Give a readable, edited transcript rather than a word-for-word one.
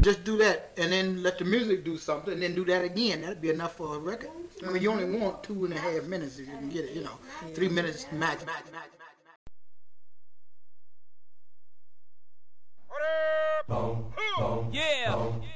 just do that, and then let the music do something, and then do that again. That'd be enough for a record. I mean, you only want 2.5 minutes if you can get it. 3 minutes max. Yeah.